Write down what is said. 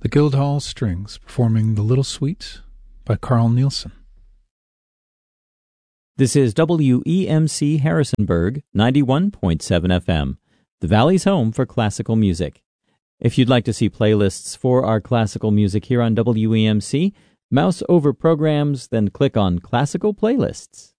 The Guildhall Strings performing The Little Suite by Carl Nielsen. This is WEMC Harrisonburg, 91.7 FM, the Valley's home for classical music. If you'd like to see playlists for our classical music here on WEMC, mouse over programs, then click on Classical Playlists.